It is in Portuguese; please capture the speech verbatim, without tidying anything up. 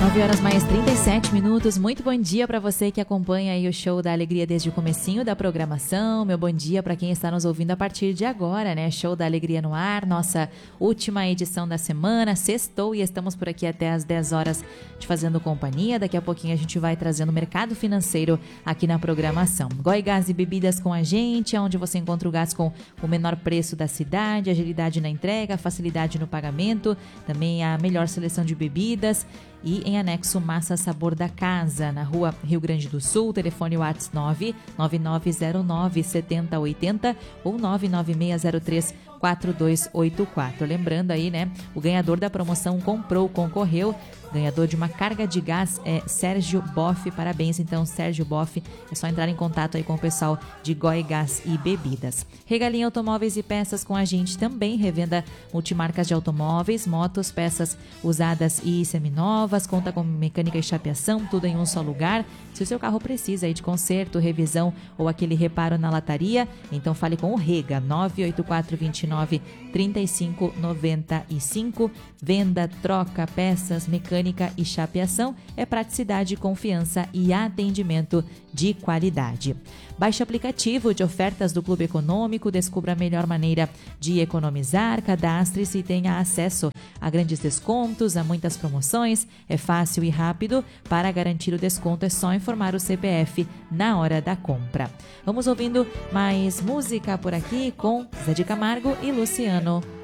nove horas mais trinta e sete minutos. Muito bom dia para você que acompanha aí o Show da Alegria desde o comecinho da programação. Meu bom dia para quem está nos ouvindo a partir de agora, né? Show da Alegria no ar, nossa última edição da semana. Sextou e estamos por aqui até às dez horas te fazendo companhia. Daqui a pouquinho a gente vai trazendo o mercado financeiro aqui na programação. Goi Gás e Bebidas com a gente, onde você encontra o gás com o menor preço da cidade, agilidade na entrega, facilidade no pagamento, também a melhor seleção de bebidas. E em anexo Massa Sabor da Casa, na rua Rio Grande do Sul, telefone WhatsApp nove nove nove zero nove sete zero oito zero ou nove nove seis zero três quatro dois oito quatro. Lembrando aí, né, o ganhador da promoção comprou, concorreu, ganhador de uma carga de gás é Sérgio Boff. Parabéns, então, Sérgio Boff. É só entrar em contato aí com o pessoal de Goi Gás e Bebidas. Regalinha Automóveis e Peças com a gente também, revenda multimarcas de automóveis, motos, peças usadas e seminovas, conta com mecânica e chapeação, tudo em um só lugar. Se o seu carro precisa aí de conserto, revisão ou aquele reparo na lataria, então fale com o Rega, nove oito quatro dois nove três cinco nove cinco. Venda, troca, peças, mecânica e chapeação é praticidade, confiança e atendimento de qualidade. Baixe o aplicativo de ofertas do Clube Econômico, descubra a melhor maneira de economizar, cadastre-se e tenha acesso a grandes descontos, a muitas promoções. É fácil e rápido. Para garantir o desconto é só informar o C P F na hora da compra. Vamos ouvindo mais música por aqui com Zé de Camargo e Luciano.